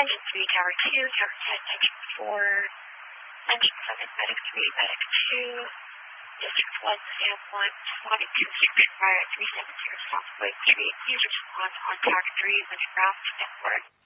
Engine 3, Tower 2, Tower 10, Engine 4, Engine 7, Medic 3, Medic 2, District 1, Sam 1, SWAT 2, Structure Fire 370, Southway 3, User Response on Tower 3 with ground network.